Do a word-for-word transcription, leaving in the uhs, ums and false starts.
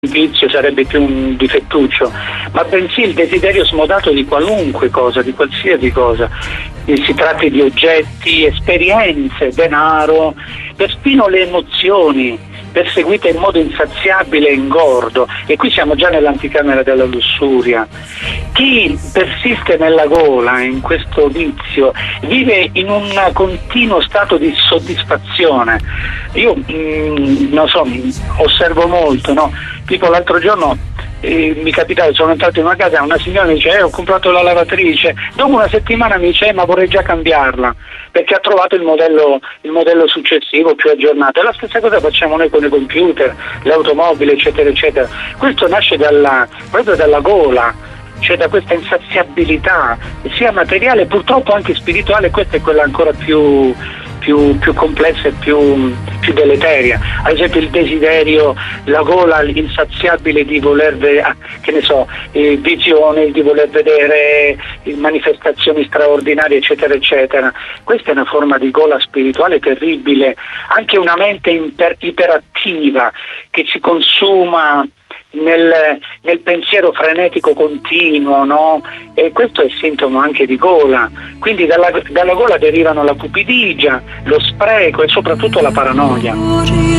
vizio, sarebbe più un difettuccio, ma bensì il desiderio smodato di qualunque cosa, di qualsiasi cosa, e si tratti di oggetti, esperienze, denaro, persino le emozioni perseguite in modo insaziabile e ingordo, e qui siamo già nell'anticamera della lussuria. Chi persiste nella gola, in questo vizio, vive in un continuo stato di soddisfazione. Io mh, non so, osservo molto, no? Tipo l'altro giorno eh, mi capitava, sono entrato in una casa, una signora mi dice eh, ho comprato la lavatrice, dopo una settimana mi dice eh, ma vorrei già cambiarla perché ha trovato il modello, il modello successivo più aggiornato. E la stessa cosa facciamo noi con i computer, le automobili, eccetera eccetera. Questo nasce dalla, proprio dalla gola, cioè da questa insaziabilità sia materiale, purtroppo anche spirituale. Questa è quella ancora più Più, più complessa e più, più deleteria. Ad esempio il desiderio, la gola insaziabile di voler vedere, che ne so, eh, visioni, di voler vedere manifestazioni straordinarie, eccetera eccetera. Questa è una forma di gola spirituale terribile, anche una mente iper, iperattiva che ci consuma Nel, nel pensiero frenetico continuo, no? E questo è sintomo anche di gola. Quindi dalla, dalla gola derivano la cupidigia, lo spreco e soprattutto la paranoia.